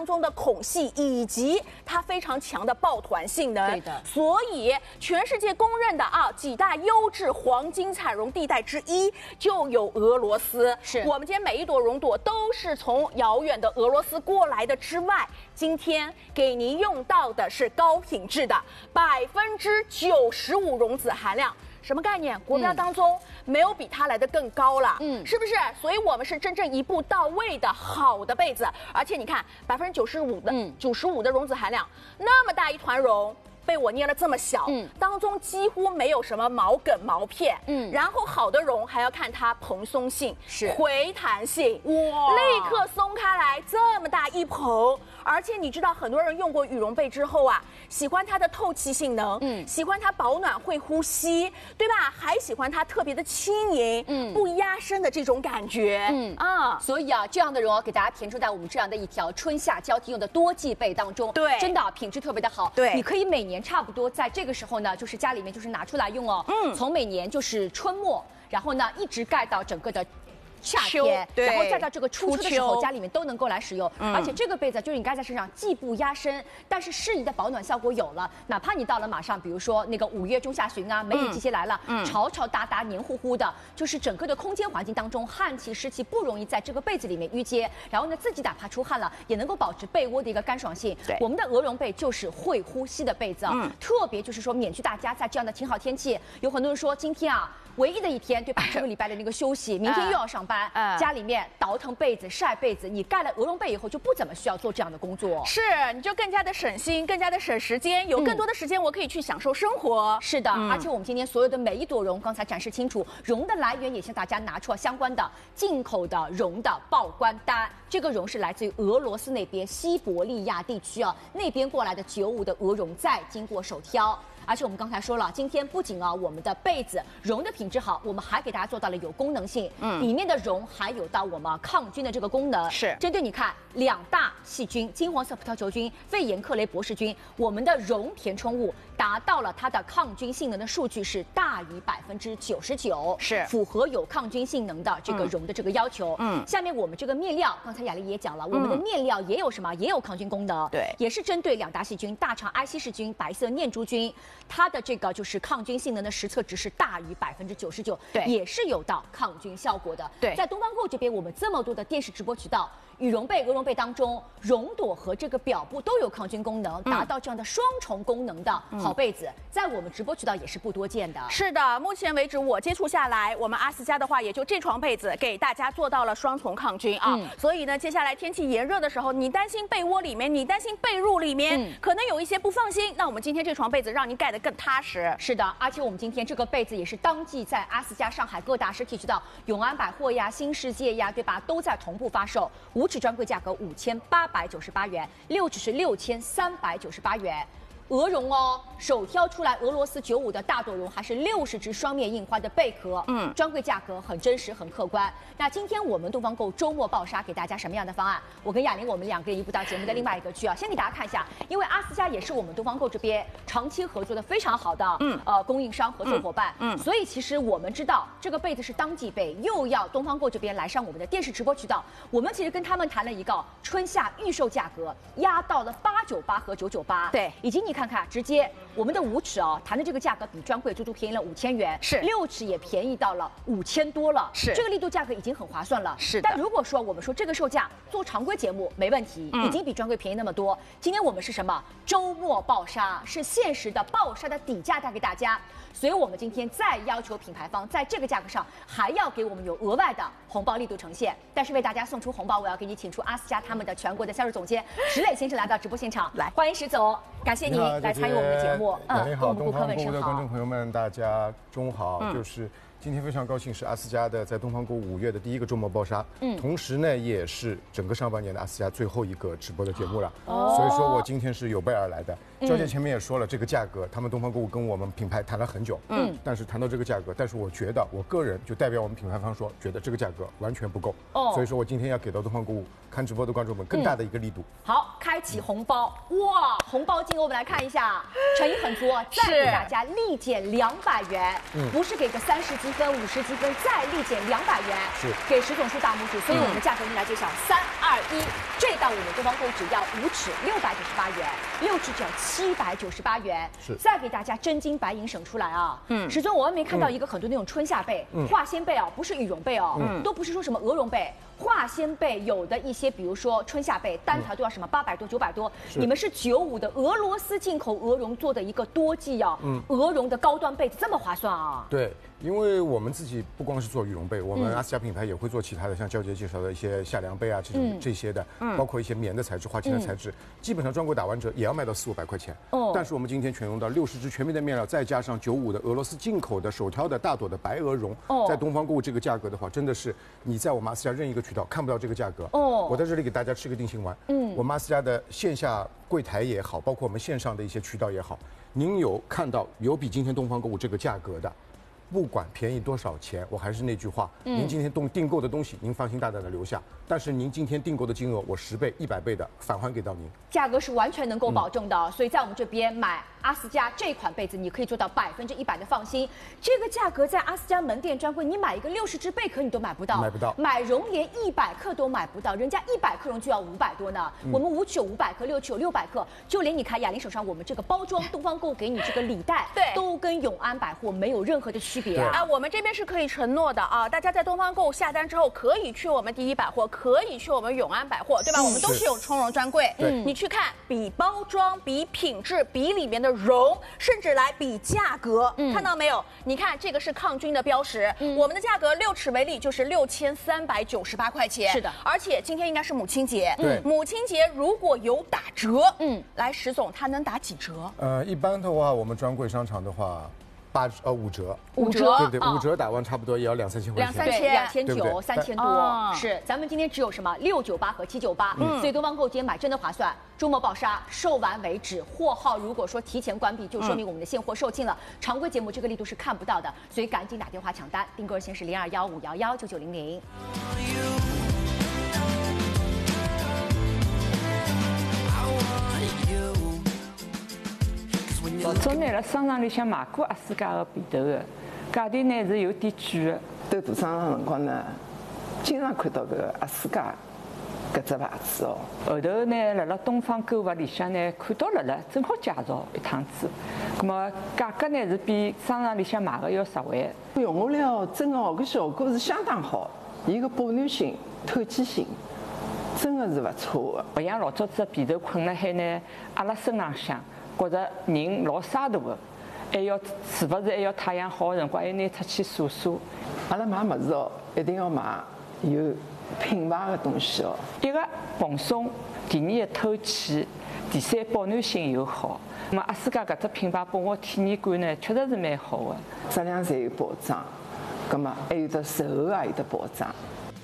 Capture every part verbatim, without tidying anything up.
当中的孔隙以及它非常强的抱团性能。 对的， 所以全世界公认的啊几大优质黄金采绒地带之一就有俄罗斯。 是我们今天每一朵绒朵都是从遥远的俄罗斯过来的之外，今天给您用到的是高品质的百分之九十五绒子含量。什么概念？国标当中没有比它来的更高了，嗯，是不是？所以我们是真正一步到位的好的被子，而且你看百分之九十五的九十五的绒子含量，那么大一团绒。被我捏了这么小，嗯，当中几乎没有什么毛梗毛片，嗯，然后好的绒还要看它蓬松性、 是回弹性，哇，立刻松开来，这么大一蓬，而且你知道很多人用过羽绒被之后啊，喜欢它的透气性能，嗯，喜欢它保暖会呼吸，对吧？还喜欢它特别的轻盈，嗯，不压身的这种感觉，嗯啊，所以啊，这样的绒给大家填充在我们这样的一条春夏交替用的多季被当中， 对， 真的品质特别的好， 对， 你可以每年。年差不多在这个时候呢，就是家里面就是拿出来用哦。嗯，从每年就是春末，然后呢一直盖到整个的。夏天，然后再到这个初秋的时候，家里面都能够来使用。嗯、而且这个被子就是你盖在身上，既不压身，但是适宜的保暖效果有了。哪怕你到了马上，比如说那个五月中下旬啊，梅雨季节来了，嗯、潮潮哒哒、黏糊糊的，就是整个的空间环境当中，汗气、湿气不容易在这个被子里面淤结。然后呢，自己哪怕出汗了，也能够保持被窝的一个干爽性。 对， 我们的鹅绒被就是会呼吸的被子啊，嗯、特别就是说免去大家在这样的晴好天气，有很多人说今天啊。唯一的一天，对吧？这个礼拜的那个休息，明天又要上班，嗯、家里面倒腾被子、晒被子，你盖了鹅绒被以后，就不怎么需要做这样的工作。 是，你就更加的省心，更加的省时间，有更多的时间，我可以去享受生活。 嗯、是的，嗯、而且我们今天所有的每一朵绒，刚才展示清楚，绒的来源也向大家拿出了相关的进口的绒的报关单。这个绒是来自于俄罗斯那边西伯利亚地区啊，那边过来的九五的鹅绒，再经过手挑。而且我们刚才说了，今天不仅啊我们的被子绒的品质好，我们还给大家做到了有功能性，嗯，里面的绒还有到我们抗菌的这个功能， 是针对你看两大细菌金黄色葡萄球菌、肺炎克雷博士菌，我们的绒填充物达到了它的抗菌性能的数据是大于百分之九十九， 是符合有抗菌性能的这个绒的这个要求。嗯，下面我们这个面料，刚才雅丽也讲了，我们的面料也有什么？也有抗菌功能， 对， 也是针对两大细菌大肠埃希氏菌、白色念珠菌。它的这个就是抗菌性能的实测值是大于百分之九十九， 对， 也是有到抗菌效果的。 对， 在东方购这边，我们这么多的电视直播渠道，羽绒被、鹅绒被当中，绒朵和这个表布都有抗菌功能，达到这样的双重功能的好被子，嗯、在我们直播渠道也是不多见的。 是的，目前为止我接触下来，我们阿斯加的话，也就这床被子给大家做到了双重抗菌啊。嗯、所以呢，接下来天气炎热的时候，你担心被窝里面，你担心被褥里面、嗯、可能有一些不放心，那我们今天这床被子让你盖得更踏实。 是的，而且我们今天这个被子也是当季在阿斯加上海各大实体渠道，永安百货呀、新世界呀，对吧，都在同步发售。五尺专柜价格五千八百九十八元，六尺是六千三百九十八元。鹅绒哦，首挑出来俄罗斯九五的大朵绒，还是六十只双面印花的贝壳，嗯，专柜价格很真实，很客观。那今天我们东方购周末爆杀给大家什么样的方案？我跟雅玲我们两个人一步到节目的另外一个区啊，先给大家看一下，因为阿斯加也是我们东方购这边长期合作的非常好的，嗯，呃，供应商合作伙伴，嗯，嗯所以其实我们知道这个被子是当季被，又要东方购这边来上我们的电视直播渠道，我们其实跟他们谈了一个春夏预售价格，压到了八九八和九九八， 对， 以及你看。看看，直接我们的五尺哦，谈的这个价格比专柜足足便宜了五千元， 是六尺也便宜到了五千多了， 是这个力度价格已经很划算了， 是的。 但如果说我们说这个售价做常规节目没问题，嗯、已经比专柜便宜那么多。今天我们是什么？周末爆杀，是限时的爆杀的底价带给大家。所以我们今天再要求品牌方在这个价格上还要给我们有额外的红包力度呈现。但是为大家送出红包，我要给你请出阿斯加他们的全国的销售总监石磊先生来到直播现场，来欢迎石总，感谢您来参与我们的节目。 嗯，你好，东方购物的观众朋友们，大家中午好，嗯、就是。今天非常高兴是阿斯加的在东方购五月的第一个周末爆杀，嗯，同时呢也是整个上半年的阿斯加最后一个直播的节目了，哦，所以说我今天是有备而来的。赵姐前面也说了，这个价格他们东方购物跟我们品牌谈了很久，嗯，但是谈到这个价格，但是我觉得我个人就代表我们品牌方说，觉得这个价格完全不够，哦，所以说我今天要给到东方购物看直播的观众们更大的一个力度。 嗯、好，开启红包，哇，红包金额我们来看一下，诚意很足，再给大家立减两百元，嗯，不是给个三十积分、五十积分。再立减两百元， 是给石总竖大拇指，所以我们的价格一来揭晓，三二一， 这档我们东方购只要五尺六百九十八元，六尺只要七百九十八元。 是， 再给大家真金白银省出来啊！嗯，始终我外面看到一个很多那种春夏被、嗯、化纤被哦，不是羽绒被哦，嗯、都不是说什么鹅绒被。化纤被有的一些，比如说春夏被，单条都要什么八百多、九百多。你们是九五的俄罗斯进口鹅绒做的一个多季啊，嗯，鹅绒的高端被子这么划算啊？ 对，因为我们自己不光是做羽绒被，我们阿斯加品牌也会做其他的，像娇姐介绍的一些夏凉被啊，这种、嗯、这些的，嗯，包括一些棉的材质、化纤的材质，嗯、基本上专柜打完折也要卖到四五百块钱。哦，但是我们今天全用到六十支全棉的面料，再加上九五的俄罗斯进口的手挑的大朵的白鹅绒，哦，在东方购物这个价格的话，真的是你在我们阿斯加任意一个渠道看不到这个价格。哦，我在这里给大家吃个定心丸。嗯，我们阿斯加的线下柜台也好，包括我们线上的一些渠道也好，您有看到有比今天东方购物这个价格的，不管便宜多少钱，我还是那句话，嗯、您今天订订购的东西，您放心大胆的留下。但是您今天订购的金额，我十倍、一百倍的返还给到您， 价格是完全能够保证的。嗯、所以在我们这边买阿斯加这款被子，你可以做到百分之一百的放心。这个价格在阿斯加门店专柜，你买一个六十只贝壳你都买不到， 买不到， 买绒连一百克都买不到，人家一百克绒就要五百多呢。嗯、我们五尺有五百克，六尺有六百克，就连你看雅玲手上我们这个包装，东方购给你这个礼袋， 对， 都跟永安百货没有任何的区别啊。 啊，我们这边是可以承诺的啊，大家在东方购下单之后，可以去我们第一百货，可以去我们永安百货，对吧？嗯、我们都是有充绒专柜。嗯，你去看比包装、比品质、比里面的绒，甚至来比价格，嗯、看到没有？你看这个是抗菌的标识，嗯、我们的价格六尺为例就是六千三百九十八块钱。 是的， 而且今天应该是母亲节， 对， 母亲节如果有打折，嗯，来石总，它能打几折？ 呃，一般的话，我们专柜商场的话。八呃五折， 五折， 对对，五折打完差不多也要两三千块钱， 两三千，两千九，三千多，是。咱们今天只有什么六九八和七九八，所以东方购今天买真的划算。周末爆杀，售完为止。货号如果说提前关闭，就说明我们的现货售罄了。常规节目这个力度是看不到的，所以赶紧打电话抢单，订购热线是零二幺五幺幺九九零零。 老早呢，辣商场里向买过阿斯加个被头个，价钿呢是有点贵个。 到大商场辰光呢，经常看到搿个阿斯加搿只牌子哦。 后头呢，辣辣东方购物里向呢，看到了了，正好介绍一趟子。那么价格呢是比商场里向买个要实惠。 用下来哦，真个哦，搿效果是相当好，伊个保暖性、透气性。真的是勿错的， 不像老早子被头困辣海呢，阿拉身浪向觉着人老沙大的，还要是不是还要太阳好的辰光，还拿出去晒晒。 阿拉买物事哦，一定要买有品牌的东西哦。 一个蓬松，第二个透气，第三保暖性又好。那么阿斯加搿只品牌拨我体验感呢，确实是蛮好的， 质量侪有保障，葛末还有得售后也有得保障。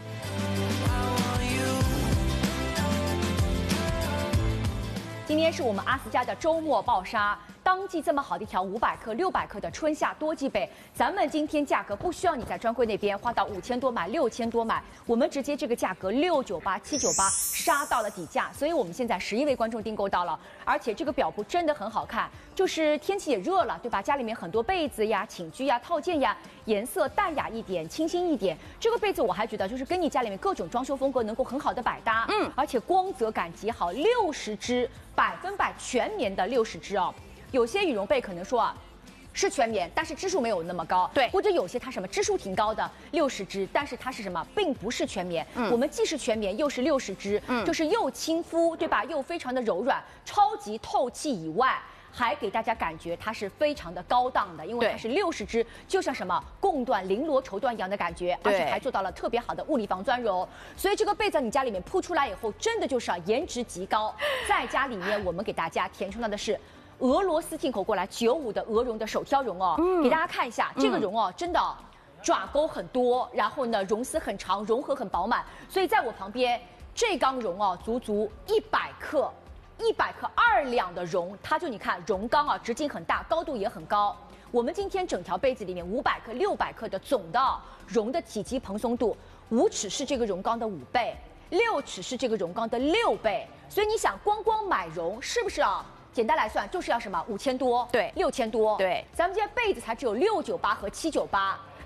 今天是我们阿斯加的周末爆杀，当季这么好的一条五百克、六百克的春夏多季被，咱们今天价格不需要你在专柜那边花到五千多买、六千多买，我们直接这个价格六九八、七九八杀到了底价，所以我们现在十一位观众订购到了，而且这个表布真的很好看，就是天气也热了，对吧？家里面很多被子呀、寝具呀、套件呀，颜色淡雅一点、清新一点，这个被子我还觉得就是跟你家里面各种装修风格能够很好的百搭，嗯，而且光泽感极好，六十支。百分百全棉的六十支哦，有些羽绒被可能说啊是全棉，但是支数没有那么高， 对， 或者有些它什么支数挺高的六十支，但是它是什么，并不是全棉。嗯，我们既是全棉又是六十支，嗯，就是又亲肤对吧，又非常的柔软，超级透气以外。还给大家感觉它是非常的高档的，因为它是六十支，就像什么贡缎、绫罗绸缎一样的感觉，而且还做到了特别好的物理防钻绒，所以这个被在你家里面铺出来以后，真的就是啊颜值极高。在家里面我们给大家填充到的是俄罗斯进口过来九五的鹅绒的手挑绒哦，嗯、给大家看一下这个绒哦，真的爪钩很多，然后呢绒丝很长，绒合很饱满，所以在我旁边这缸绒哦，足足一百克。一百克二两的绒，它就你看绒缸啊，直径很大，高度也很高。我们今天整条被子里面五百克、六百克的总的绒的体积蓬松度，五尺是这个绒缸的五倍，六尺是这个绒缸的六倍。所以你想，光光买绒是不是啊？简单来算就是要什么五千多， 对， 六千多， 对。 咱们今天被子才只有六九八和七九八。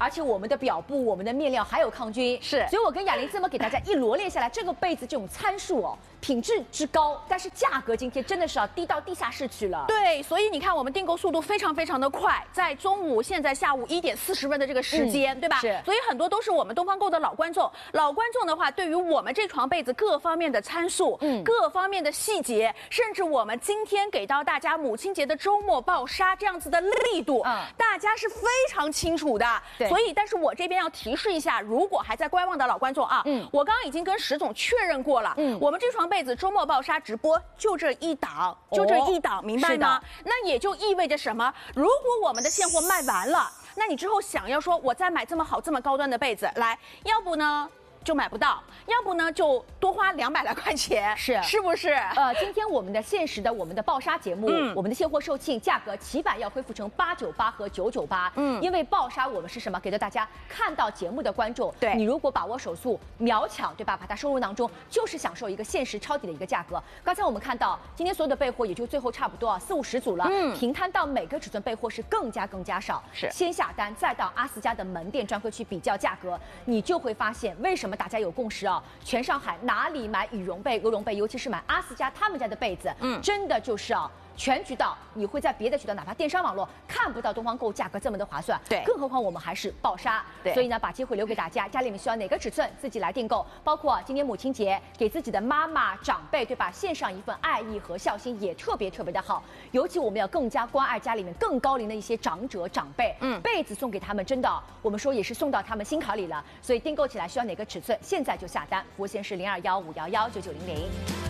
而且我们的表布、我们的面料还有抗菌， 是。 所以我跟雅玲这么给大家一罗列下来，这个被子这种参数哦，品质之高，但是价格今天真的是要低到地下室去了。 对，所以你看我们订购速度非常非常的快，在中午现在下午一点四十分的这个时间，嗯、对吧？ 是。 所以很多都是我们东方购的老观众，老观众的话，对于我们这床被子各方面的参数，嗯，各方面的细节，甚至我们今天给到大家母亲节的周末爆杀这样子的力度，嗯，大家是非常清楚的。 对。 所以，但是我这边要提示一下，如果还在观望的老观众啊，嗯，我刚刚已经跟石总确认过了，嗯，我们这床被子周末爆杀直播就这一档，就这一档，哦、明白吗？那也就意味着什么？如果我们的现货卖完了，那你之后想要说我再买这么好、这么高端的被子来，要不呢？就买不到，要不呢就多花两百来块钱， 是是不是？ 呃，今天我们的限时的我们的爆杀节目，嗯、我们的现货售罄价格起版要恢复成八九八和九九八，嗯，因为爆杀我们是什么？给到大家看到节目的观众， 对， 你如果把握手速秒抢，对吧？把它收入囊中，就是享受一个限时抄底的一个价格。刚才我们看到今天所有的备货也就最后差不多啊四五十组了，嗯，平摊到每个尺寸备货是更加更加少， 是先下单再到阿斯加的门店专柜去比较价格，你就会发现为什么大家有共识啊？全上海哪里买羽绒被、鹅绒被，尤其是买阿斯加他们家的被子，嗯，真的就是啊。全渠道，你会在别的渠道，哪怕电商网络看不到东方购价格这么的划算， 对， 更何况我们还是爆杀， 对， 所以呢，把机会留给大家，家里面需要哪个尺寸自己来订购，包括今年母亲节给自己的妈妈长辈，对吧？献上一份爱意和孝心也特别特别的好，尤其我们要更加关爱家里面更高龄的一些长者长辈，嗯，被子送给他们，真的，我们说也是送到他们心坎里了，所以订购起来需要哪个尺寸，现在就下单，服务线是零二幺五幺幺九九零零。